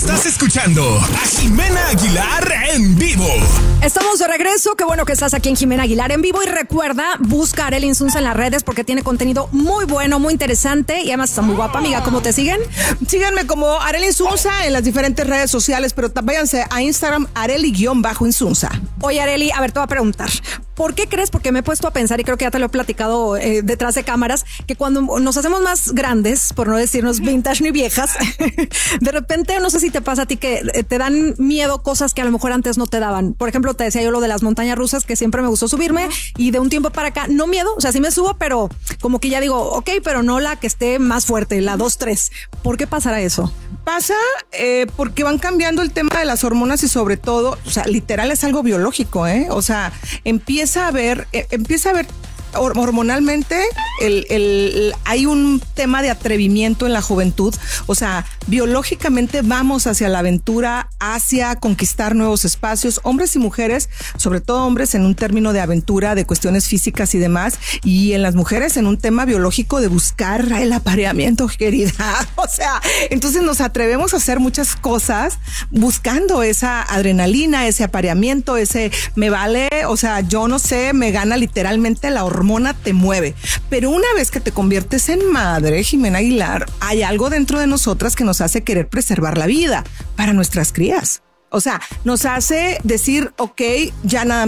Estás escuchando a Jimena Aguilar en vivo. Estamos de regreso. Qué bueno que estás aquí en Jimena Aguilar en vivo. Y recuerda, busca a Arely Insunza en las redes porque tiene contenido muy bueno, muy interesante. Y además está muy guapa, amiga. ¿Cómo te siguen? Síganme como Arely Insunza en las diferentes redes sociales, pero váyanse a Instagram, Arely_Insunza. Oye, Arely, a ver, te voy a preguntar. ¿Por qué crees? Porque me he puesto a pensar, y creo que ya te lo he platicado detrás de cámaras, que cuando nos hacemos más grandes, por no decirnos vintage ni viejas, de repente, no sé si te pasa a ti que te dan miedo cosas que a lo mejor antes no te daban. Por ejemplo, te decía yo lo de las montañas rusas, que siempre me gustó subirme, y de un tiempo para acá, no miedo, o sea, sí me subo, pero como que ya digo, ok, pero no la que esté más fuerte, la 2, 3. ¿Por qué pasará eso? Pasa porque van cambiando el tema de las hormonas y sobre todo, o sea, literal es algo biológico, o sea, empieza a ver hormonalmente hay un tema de atrevimiento en la juventud, o sea, biológicamente vamos hacia la aventura, hacia conquistar nuevos espacios, hombres y mujeres, sobre todo hombres en un término de aventura, de cuestiones físicas y demás, y en las mujeres en un tema biológico de buscar el apareamiento, querida, o sea, entonces nos atrevemos a hacer muchas cosas buscando esa adrenalina, ese apareamiento, ese me vale, o sea, yo no sé, me gana literalmente la hormona, te mueve. Pero una vez que te conviertes en madre, Jimena Aguilar, hay algo dentro de nosotras que nos hace querer preservar la vida para nuestras crías. O sea, nos hace decir, ok, ya nada